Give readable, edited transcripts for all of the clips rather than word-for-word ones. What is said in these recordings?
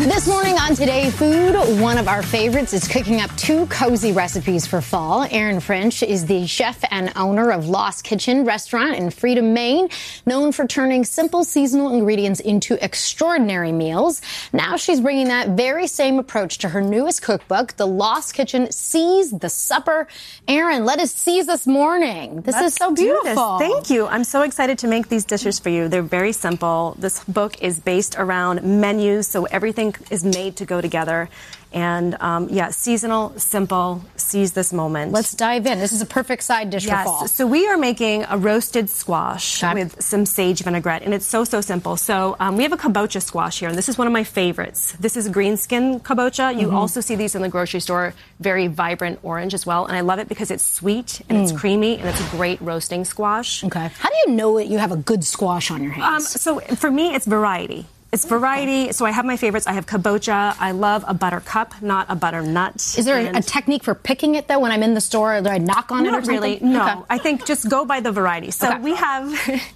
This morning on Today Food, one of our favorites is cooking up 2 cozy recipes for fall. Erin French is the chef and owner of Lost Kitchen restaurant in Freedom, Maine, known for turning simple seasonal ingredients into extraordinary meals. Now she's bringing that very same approach to her newest cookbook, The Lost Kitchen Seize the Supper. Erin, let us seize this morning. This is so beautiful. Thank you. I'm so excited to make these dishes for you. They're very simple. This book is based around menus, so everything is made to go together. And seasonal, simple, seize this moment. Let's dive in. This is a perfect side dish for fall. So we are making a roasted squash with some sage vinaigrette, and it's so simple. So we have a kabocha squash here, and this is one of my favorites. This is green skin kabocha. You also see these in the grocery store, very vibrant orange as well. And I love it because it's sweet and it's creamy, and it's a great roasting squash. Okay. How do you know that you have a good squash on your hands? So for me, it's variety. It's variety. So I have my favorites. I have kabocha. I love a buttercup, not a butternut. Is there a technique for picking it, though, when I'm in the store? Do I knock on it or something? Not really. No. Okay. I think just go by the variety. So we have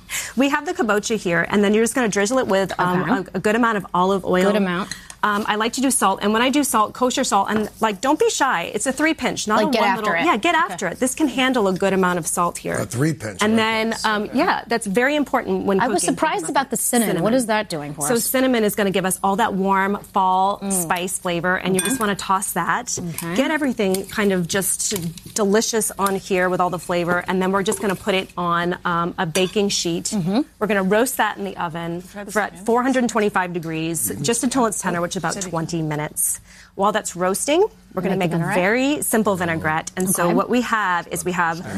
the kabocha here, and then you're just going to drizzle it with a good amount of olive oil. Good amount. I like to do salt, and when I do salt, kosher salt, and don't be shy. It's a 3-pinch, not like a get one after little. it. Yeah, get after it. This can handle a good amount of salt here. A 3-pinch. And then, that's very important when cooking. I was surprised about the cinnamon. What is that doing for us? So cinnamon is going to give us all that warm fall spice flavor, and you just want to toss that. Get everything kind of just delicious on here with all the flavor, and then we're just going to put it on a baking sheet. We're going to roast that in the oven for at 425 degrees, just until it's tender, which is about 20 minutes. While that's roasting, we're going to make a very simple vinaigrette. And so what we have is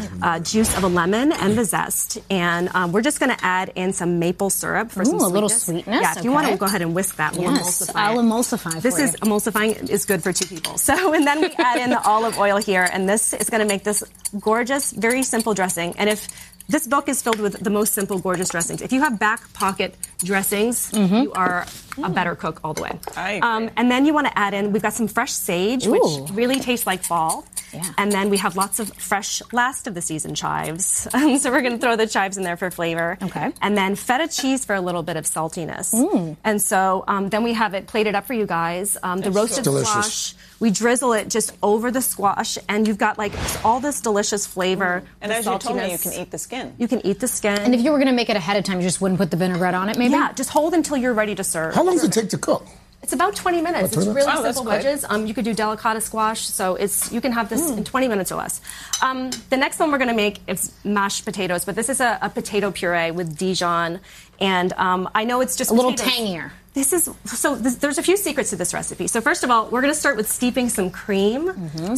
juice of a lemon and the zest. And we're just going to add in some maple syrup for some sweetness. A little sweetness. Yeah, if you want to go ahead and whisk that, we'll emulsify I'll emulsify This is emulsifying is good for 2 people. So, and then we add in the olive oil here. And this is going to make this gorgeous, very simple dressing. And if this book is filled with the most simple, gorgeous dressings. If you have back pocket dressings, you are a better cook all the way. And then you want to add in, we've got some fresh sage, which really tastes like fall. Yeah. And then we have lots of fresh last of the season chives. So we're going to throw the chives in there for flavor. Okay. And then feta cheese for a little bit of saltiness. And so then we have it plated up for you guys. The roasted squash. We drizzle it just over the squash, and you've got all this delicious flavor. And as you told me, you can eat the skin. You can eat the skin. And if you were going to make it ahead of time, you just wouldn't put the vinaigrette on it, maybe? Yeah, just hold until you're ready to serve. How long does it take to cook? It's about 20 minutes. It's really simple wedges. You could do delicata squash, so you can have this in 20 minutes or less. The next one we're going to make is mashed potatoes, but this is a potato puree with Dijon, and I know it's just a little tangier. There's a few secrets to this recipe. So first of all, we're going to start with steeping some cream.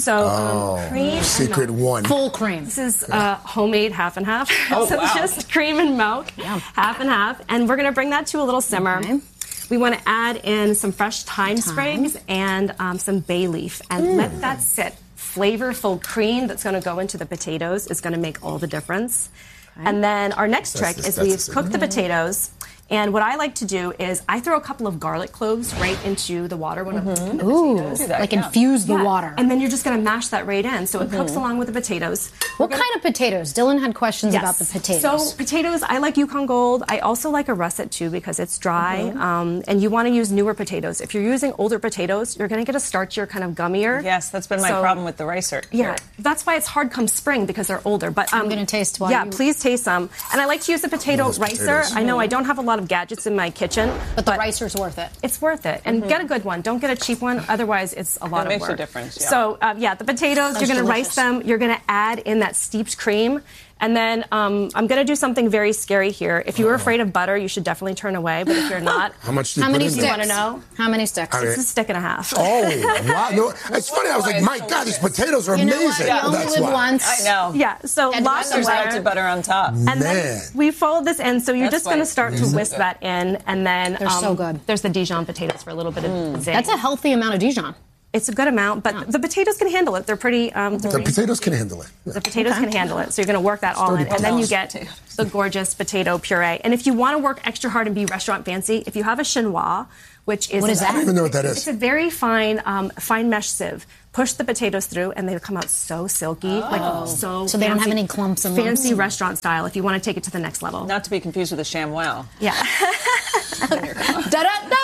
Cream. Secret one. Full cream. This is homemade half and half. Just cream and milk, half and half, and we're going to bring that to a little simmer. Okay. We want to add in some fresh thyme sprigs and some bay leaf, and let that sit. Flavorful cream that's going to go into the potatoes is going to make all the difference. Okay. And then our next trick is we cook the potatoes. And what I like to do is I throw a couple of garlic cloves right into the water when I'm cooking the potatoes. Infuse the water. And then you're just going to mash that right in. So it cooks along with the potatoes. What kind of potatoes? Dylan had questions about the potatoes. So potatoes, I like Yukon Gold. I also like a russet too because it's dry. And you want to use newer potatoes. If you're using older potatoes, you're going to get a starchier, kind of gummier. Yes, that's been my problem with the ricer. Yeah, that's why it's hard come spring because they're older. But I'm going to taste one. Yeah, please taste some. And I like to use the potato ricer. I know I don't have a lot of gadgets in my kitchen. But the ricer's worth it. It's worth it. And get a good one. Don't get a cheap one. Otherwise, it's a lot of work. It makes a difference, yeah. So, the potatoes, you're going to rice them. You're going to add in that steeped cream. And then I'm going to do something very scary here. If you were afraid of butter, you should definitely turn away. But if you're not, how much do you put in sticks? there? You want to know? How many sticks? It's a stick and a half. Oh, wow. No, it's funny. I was like, my God, these potatoes are amazing. You only live once. I know. Yeah, so lots of melted butter on top. And then we fold this in. So you're just going to start to whisk that in. And then they're so good. There's the Dijon potatoes for a little bit of zing. That's a healthy amount of Dijon. It's a good amount, but the potatoes can handle it. They're pretty... the potatoes can handle it. The potatoes can handle it. So you're going to work that all in. And then you get the gorgeous potato puree. And if you want to work extra hard and be restaurant fancy, if you have a chinois, which is... What is that? I don't even know what that is. It's a very fine mesh sieve. Push the potatoes through, and they come out so silky. So they don't have any clumps and lumps. Fancy restaurant style if you want to take it to the next level. Not to be confused with a ShamWow. Yeah. Da-da-da.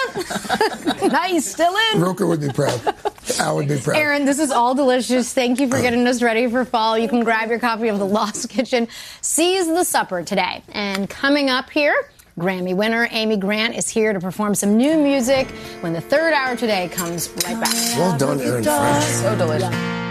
Nice, still in. Roker would be proud. Al would be proud. Aaron, this is all delicious. Thank you for getting us ready for fall. You can grab your copy of The Lost Kitchen. Seize the supper today. And coming up here, Grammy winner Amy Grant is here to perform some new music when the third hour today comes right back. Well done, Aaron French. So delicious.